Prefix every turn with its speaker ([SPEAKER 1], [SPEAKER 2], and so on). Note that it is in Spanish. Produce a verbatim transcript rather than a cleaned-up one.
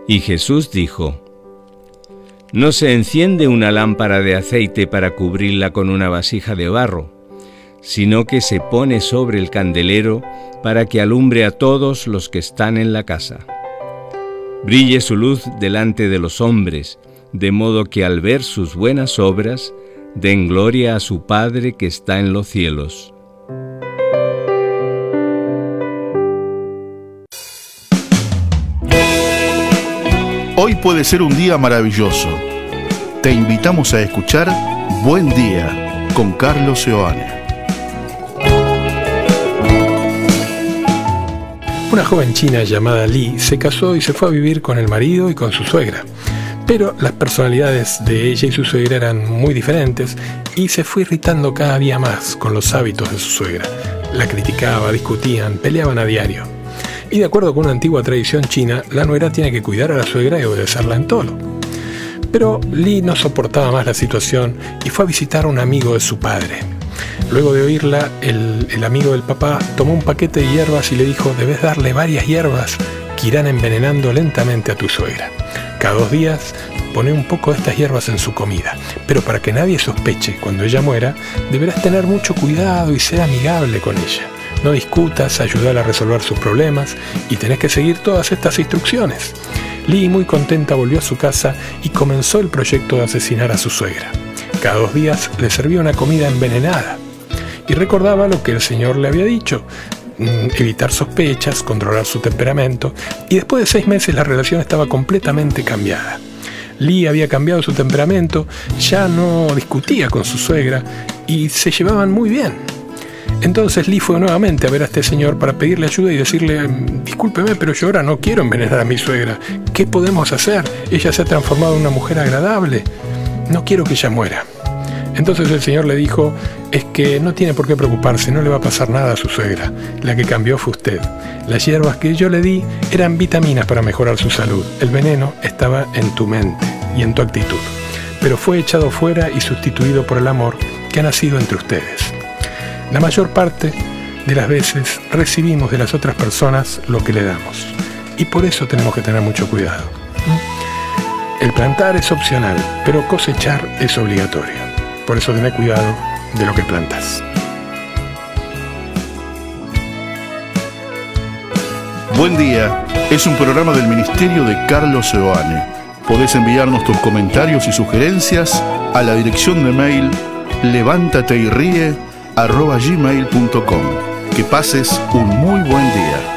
[SPEAKER 1] Y Jesús dijo: No se enciende una lámpara de aceite para cubrirla con una vasija de barro, sino que se pone sobre el candelero para que alumbre a todos los que están en la casa. Brille su luz delante de los hombres, de modo que al ver sus buenas obras, den gloria a su Padre que está en los cielos.
[SPEAKER 2] Hoy puede ser un día maravilloso. Te invitamos a escuchar Buen Día con Carlos Seoane.
[SPEAKER 3] Una joven china llamada Li se casó y se fue a vivir con el marido y con su suegra. Pero las personalidades de ella y su suegra eran muy diferentes y se fue irritando cada día más con los hábitos de su suegra. La criticaba, discutían, peleaban a diario. Y de acuerdo con una antigua tradición china, la nuera tiene que cuidar a la suegra y obedecerla en todo. Pero Li no soportaba más la situación y fue a visitar a un amigo de su padre. Luego de oírla, el, el amigo del papá tomó un paquete de hierbas y le dijo: debes darle varias hierbas que irán envenenando lentamente a tu suegra. Cada dos días pone un poco de estas hierbas en su comida, pero para que nadie sospeche cuando ella muera, deberás tener mucho cuidado y ser amigable con ella. No discutas, ayúdala a resolver sus problemas y tenés que seguir todas estas instrucciones. Li, muy contenta, volvió a su casa y comenzó el proyecto de asesinar a su suegra. Cada dos días le servía una comida envenenada y recordaba lo que el Señor le había dicho: evitar sospechas, controlar su temperamento, y después de seis meses la relación estaba completamente cambiada. Li había cambiado su temperamento, ya no discutía con su suegra y se llevaban muy bien. Entonces Li fue nuevamente a ver a este señor para pedirle ayuda y decirle: discúlpeme, pero yo ahora no quiero envenenar a mi suegra. ¿Qué podemos hacer? Ella se ha transformado en una mujer agradable. No quiero que ella muera. Entonces el señor le dijo: es que no tiene por qué preocuparse, no le va a pasar nada a su suegra. La que cambió fue usted. Las hierbas que yo le di eran vitaminas para mejorar su salud. El veneno estaba en tu mente y en tu actitud, pero fue echado fuera y sustituido por el amor que ha nacido entre ustedes. La mayor parte de las veces recibimos de las otras personas lo que le damos, y por eso tenemos que tener mucho cuidado. El plantar es opcional, pero cosechar es obligatorio. Por eso tené cuidado de lo que plantas.
[SPEAKER 2] Buen Día es un programa del Ministerio de Carlos Seoane. Podés enviarnos tus comentarios y sugerencias a la dirección de mail levántate y ríe arroba gmail punto com. Que pases un muy buen día.